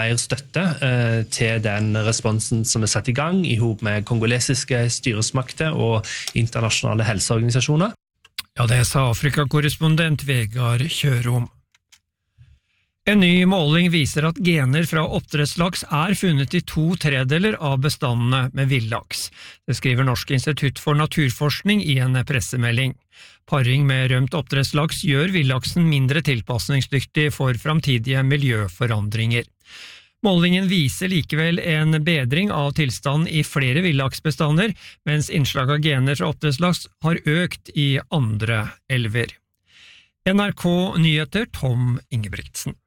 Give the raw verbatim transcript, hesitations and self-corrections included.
mer støtte eh, til den responsen som er satt i gang i hop med kongolesiske styresmakter og internasjonale helseorganisasjoner. Ja, det sa Afrikakorrespondent Vegard Kjørom. En ny måling viser at gener fra oppdrettslaks er funnet i to tredeler av bestandene med villaks. Det skriver Norsk institutt for naturforskning i en pressemelding. Paring med rømt oppdrettslaks gjør villaksen mindre tilpasningsdyktig for framtidige miljøforandringer. Målingen viser likevel en bedring av tilstanden i flere villaksbestander, mens innslag av gener fra oppdrettslaks har økt i andre elver. N R K Nyheter, Tom Ingebrigtsen.